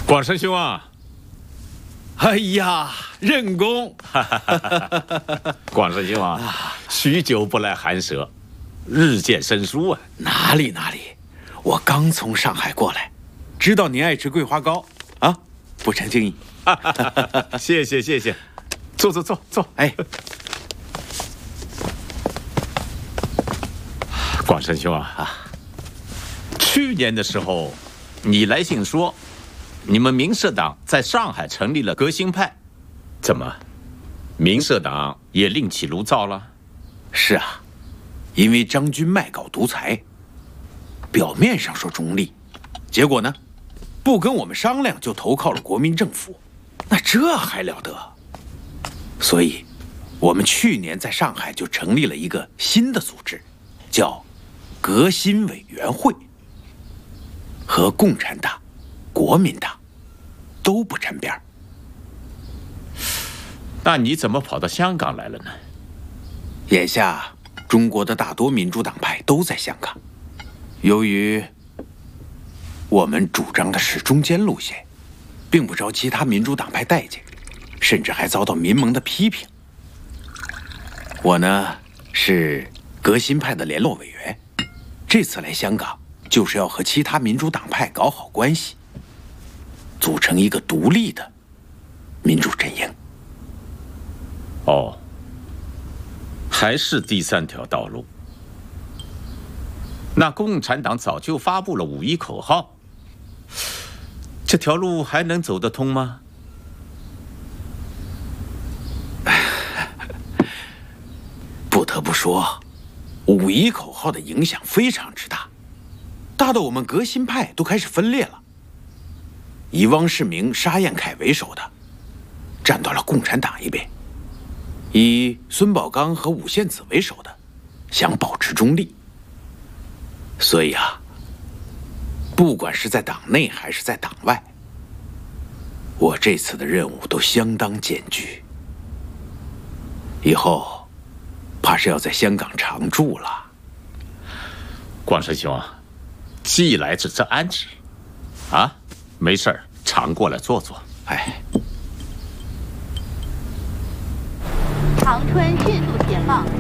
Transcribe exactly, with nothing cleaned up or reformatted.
广生兄啊！ 哎呀，任公！ 广生兄啊，许久不来寒舍，日渐生疏啊。 哪里哪里，我刚从上海过来，知道您爱吃桂花糕啊，不成敬意。 谢谢谢谢，坐坐坐坐。 哎， 广生兄啊啊！去年的时候，你来信说，你们民社党在上海成立了革新派，怎么，民社党也另起炉灶了？ 是啊，因为张军卖搞独裁，表面上说中立，结果呢，不跟我们商量就投靠了国民政府，那这还了得？所以，我们去年在上海就成立了一个新的组织，叫革新委员会，和共产党、国民党都不沾边儿。 那你怎么跑到香港来了呢？ 眼下，中国的大多民主党派都在香港，由于我们主张的是中间路线，并不招其他民主党派待见，甚至还遭到民盟的批评。我呢是革新派的联络委员，这次来香港就是要和其他民主党派搞好关系，组成一个独立的民主阵营。 哦，还是第三条道路。那共产党早就发布了五一口号，这条路还能走得通吗？ 不得不说，五一口号的影响非常之大，大到我们革新派都开始分裂了。以汪世明、沙彦恺为首的，站到了共产党一边；以孙宝刚和伍献子为首的，想保持中立。所以啊，不管是在党内还是在党外，我这次的任务都相当艰巨。以后怕是要在香港常住了。 广生兄啊，既来之则安之，啊，没事儿常过来坐坐。 哎， 长春迅速解放。